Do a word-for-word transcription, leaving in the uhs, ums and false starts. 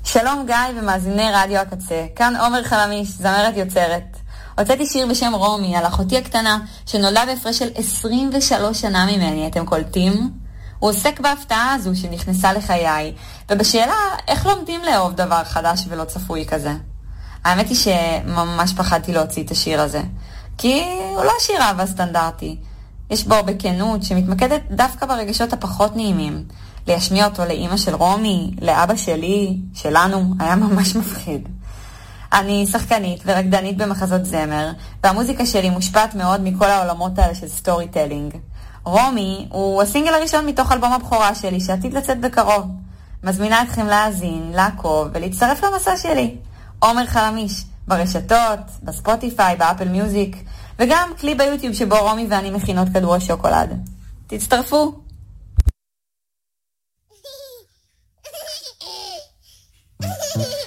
שלום גיא ומאזיני רדיו הקצה, כאן עומר חלמיש, זמרת יוצרת. הוצאתי שיר בשם רומי על אחותי הקטנה שנולדה בהפרש של עשרים ושלוש שנה ממני, אתם קולטים? הוא עוסק בהפתעה הזו שנכנסה לחיי, ובשאלה איך לומדים לאהוב דבר חדש ולא צפוי כזה. האמת היא שממש פחדתי להוציא את השיר הזה, כי הוא לא שיר אהבה סטנדרטי. יש בו בכנות שמתמקדת דווקא ברגשות הפחות נעימים. להשמיע אותו לאמא של רומי, לאבא שלי, שלנו, היה ממש מפחיד. אני שחקנית ורקדנית במחזות זמר, והמוזיקה שלי מושפעת מאוד מכל העולמות האלה של סטורי טלינג. רומי הוא הסינגל הראשון מתוך אלבום הבכורה שלי שעתיד לצאת בקרוב. מזמינה אתכם להאזין, לעקוב ולהצטרף למסע שלי. עומר חלמיש, ברשתות, בספוטיפיי, באפל מיוזיק, וגם קליפ ביוטיוב שבו רומי ואני מכינות כדורי שוקולד. תצטרפו!